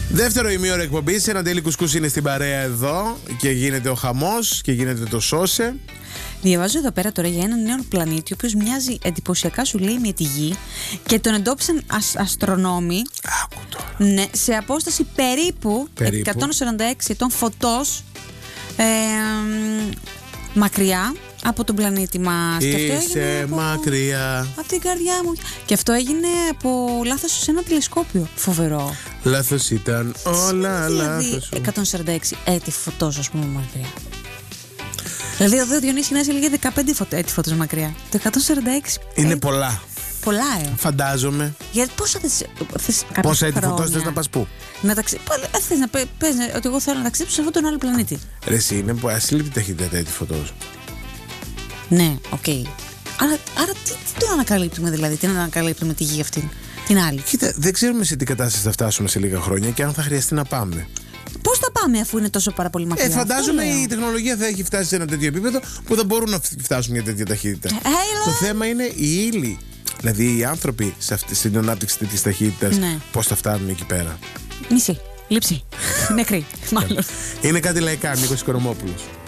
Δεύτερο ημίωρο εκπομπής, ένα Ντέλη Κουσκούς είναι στην παρέα εδώ και γίνεται ο χαμός και γίνεται το σώσε. Διαβάζω εδώ πέρα τώρα για έναν νέο πλανήτη, ο οποίος μοιάζει εντυπωσιακά, σου λέει, με τη Γη, και τον εντόπισαν αστρονόμοι. Άκου τώρα. Ναι, σε απόσταση περίπου 146 ετών φωτός μακριά από τον πλανήτη μας. Είσαι μακριά από την καρδιά μου. Και αυτό έγινε από λάθος σε ένα τηλεσκόπιο. Φοβερό. Λάθος ήταν όλα λάθος. 146 έτη φωτός, ας πούμε, μακριά. Δηλαδή εδώ ο Διονύσης είναι λίγα 15 έτη φωτός μακριά. Το 146 είναι πολλά. Πολλά, Φαντάζομαι. Γιατί πόσα θες πόσα έτη φωτός θες να πας πού? Θες να πες ότι εγώ θέλω να ταξιδέψω σε αυτόν τον άλλο πλανήτη. Ρε εσύ, είναι ασύλληπτη ταχύτητα έτη φωτός. Ναι, οκ. Άρα τι το ανακαλύπτουμε δηλαδή, τι να ανακαλύπτουμε τη Γη αυτήν, την άλλη? Κοίτα, δεν ξέρουμε σε τι κατάσταση θα φτάσουμε σε λίγα χρόνια και αν θα χρειαστεί να πάμε. Πώς θα πάμε αφού είναι τόσο πάρα πολύ μακριά? Φαντάζομαι η τεχνολογία θα έχει φτάσει σε ένα τέτοιο επίπεδο που θα μπορούν να φτάσουν μια τέτοια ταχύτητα. Το θέμα είναι η ύλη. Δηλαδή οι άνθρωποι στην ανάπτυξη τέτοιας ταχύτητας, πώς θα φτάνουν εκεί πέρα. Μισή, λήψη, νεκρή, μάλλον. Είναι κάτι λαϊκά, Νίκος Οικονομόπουλος.